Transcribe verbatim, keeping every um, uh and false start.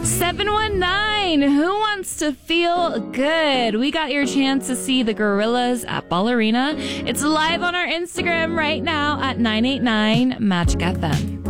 seven one nine, who wants to feel good? We got your chance to see the Gorillas at Ball Arena. It's live on our Instagram right now at nine eight nine Magic F M.